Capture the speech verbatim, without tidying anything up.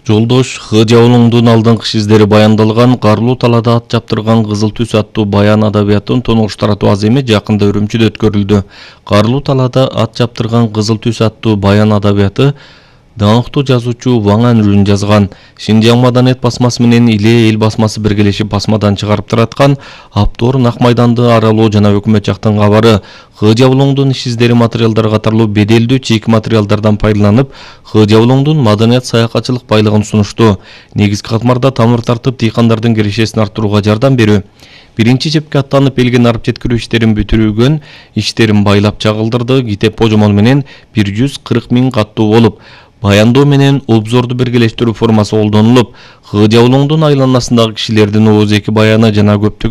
Жолдош Хыжаулуңдун алдыңкы издери баяндалган Карлуу талаада ат чаптырган кызыл түс аттуу баян адабиятын тонугуш таратуу аземи жакында Үрүмчүдө өткөрүлдү. Карлуу талаада ат чаптырган кызыл түс аттуу баян адабияты даңктуу жазуучу Ваң Анрун жазган. Шинжаң Маданият басмасы менен Иле эл басмасы биргелешип басмадан чыгарып тараткан Аптор Нак майданды аралоо жана өкмөт жактын кабары. Хыжаулуңдун иш издери материалдар катарлуу беделдүү чийки материалдардан пайдаланып, Хыжаулуңдун маданият саякатчылык байлыгын сунушту. Негизги катмарда тамыр тартып, дыйкандардын кирешесин арттырууга жардам берүү. Биринчи чепке аттанып элген арып жеткирүү иштерин бүтүрүүгөн, иштерин байлап чагылдырды. Китеп кожомол менен бир жүз кырк миң каттуу болуп, баяндоо менен обзорду биргелештирүү формасы колдонулуп, Хыжаулуңдун айланасындагы кишилердин ооз эки баяны жана көптөгөн